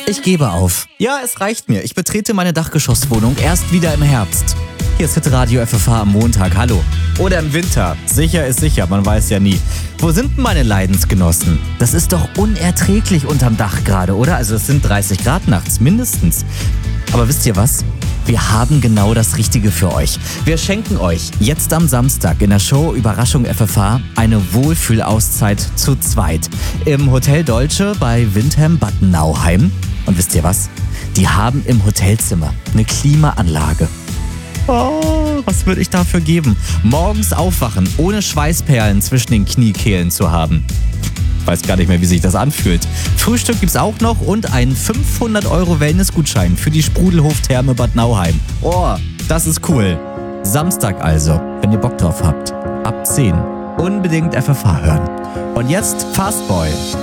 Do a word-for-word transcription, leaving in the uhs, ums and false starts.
Ich gebe auf. Ja, es reicht mir. Ich betrete meine Dachgeschosswohnung erst wieder im Herbst. Hier ist Hitradio F F H am Montag, hallo. Oder im Winter. Sicher ist sicher, man weiß ja nie. Wo sind denn meine Leidensgenossen? Das ist doch unerträglich unterm Dach gerade, oder? Also es sind dreißig Grad nachts, mindestens. Aber wisst ihr was? Wir haben genau das Richtige für euch. Wir schenken euch jetzt am Samstag in der Show Überraschung F F H eine Wohlfühlauszeit zu zweit. Im Hotel Dolce bei Windham Bad Nauheim. Und wisst ihr was? Die haben im Hotelzimmer eine Klimaanlage. Oh, was würde ich dafür geben? Morgens aufwachen, ohne Schweißperlen zwischen den Kniekehlen zu haben. Ich weiß gar nicht mehr, wie sich das anfühlt. Frühstück gibt's auch noch und einen fünfhundert Euro Wellnessgutschein für die Sprudelhof-Therme Bad Nauheim. Oh, das ist cool. Samstag also, wenn ihr Bock drauf habt. Ab zehn. Unbedingt F F H hören. Und jetzt Fastboy.